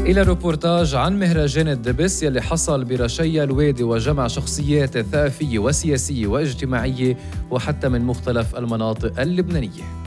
إلى روبورتاج عن مهرجان الدبس يلي حصل برشيا الوادي وجمع شخصيات ثقافية وسياسية واجتماعية وحتى من مختلف المناطق اللبنانية.